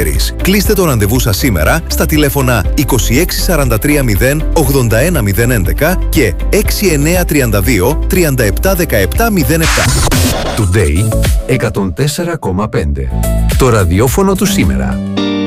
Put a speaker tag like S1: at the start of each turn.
S1: ξέρεις. Κλείστε το ραντεβού σας σήμερα στα τηλέφωνα 2643 0 81 011 και 6932 37 17 07.
S2: Today 104,5. Το ραδιόφωνο του σήμερα.